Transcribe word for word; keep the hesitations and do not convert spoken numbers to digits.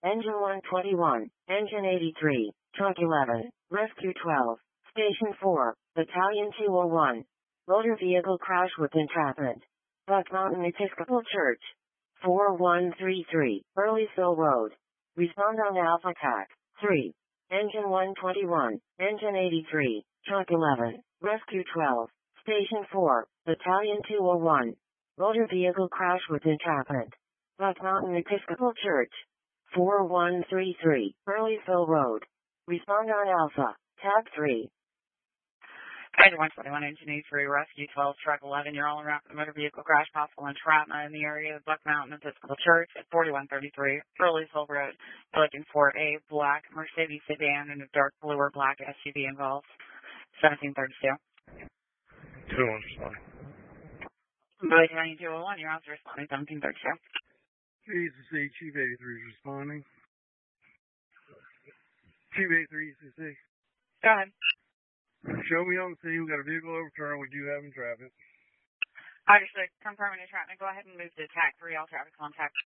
Engine one twenty-one, Engine eighty-three, Truck eleven, Rescue twelve, Station four, Battalion two oh one. Motor vehicle crash with entrapment. Buck Mountain Episcopal Church. four one three three, Burleysville Road. Respond on Alpha T A C. three. Engine one twenty-one, Engine eighty-three, Truck eleven, Rescue twelve, Station four, Battalion two oh one. Motor vehicle crash with entrapment. Buck Mountain Episcopal Church. four one three three, Burleysville Road. Respond on Alpha T A C three. Engine one twenty-one, Engine eighty-three, Rescue twelve, Truck eleven. You're all around for the motor vehicle crash, possible entrapment in the area of Buck Mountain Episcopal Church at forty-one thirty-three, Burleysville Road. You're looking for a black Mercedes sedan and a dark blue or black S U V involved. seventeen thirty-two. two oh one responding. Battalion two oh one, you're also responding seventeen thirty-two. E C C, Chief eighty-three is responding. Chief eighty-three, E C C. Go ahead. Show me on the scene. We got a vehicle overturned. We do have entrapment. Understood. Confirming entrapment. Go ahead and move to T A C three. All traffic contact.